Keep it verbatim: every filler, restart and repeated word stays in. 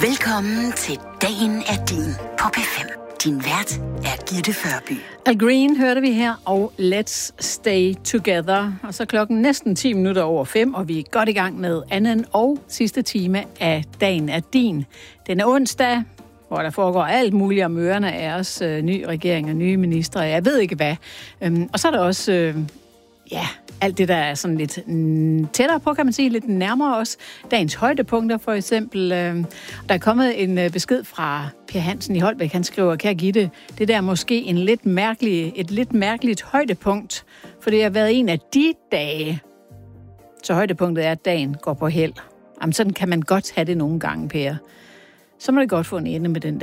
Velkommen til Dagen er din på P fem. Din vært er Gitte Førby. Al Green hørte vi her, og Let's Stay Together. Og så klokken næsten ti minutter over fem, og vi er godt i gang med anden og sidste time af Dagen er din. Den er onsdag, hvor der foregår alt muligt om ørerne af os, øh, ny regering og nye ministre, jeg ved ikke hvad. Øhm, og så er der også, øh, ja, alt det, der er sådan lidt mm, tættere på, kan man sige, lidt nærmere os. Dagens højdepunkter for eksempel. Øh, der er kommet en øh, besked fra Per Hansen i Holbæk. Han skriver, kære Gitte, det der er måske en lidt mærkelig, et lidt mærkeligt højdepunkt, for det har været en af de dage. Så højdepunktet er, at dagen går på held. Jamen, sådan kan man godt have det nogle gange, Per. Så må det godt få en ende med den